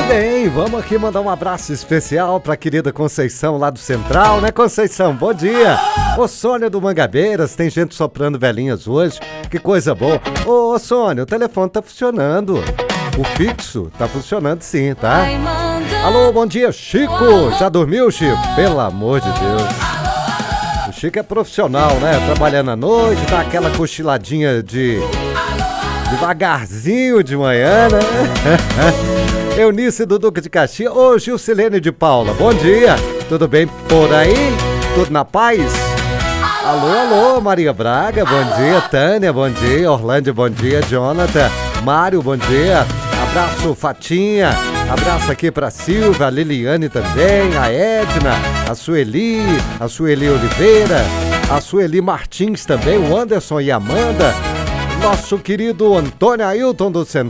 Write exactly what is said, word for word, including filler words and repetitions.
bem, vamos aqui mandar um abraço especial pra querida Conceição lá do Central, né, Conceição? Bom dia! Ô, Sônia do Mangabeiras, tem gente soprando velhinhas hoje, que coisa boa. Ô, Sônia, o telefone tá funcionando, o fixo tá funcionando sim, tá? Alô, bom dia, Chico! Já dormiu, Chico? Pelo amor de Deus! O Chico é profissional, né? Trabalhando à noite, dá aquela cochiladinha de... devagarzinho de manhã, né? Eunice do Duque de Caxias. Ô, Gilcilene de Paula, bom dia. Tudo bem por aí? Tudo na paz? Alô, alô, Maria Braga, bom dia. Tânia, bom dia. Orlando, bom dia. Jonathan, Mário, bom dia. Abraço, Fatinha. Abraço aqui pra Silvia, a Liliane também, a Edna, a Sueli, a Sueli Oliveira, a Sueli Martins também, o Anderson e a Amanda. Nosso querido Antônio Ailton do Centro.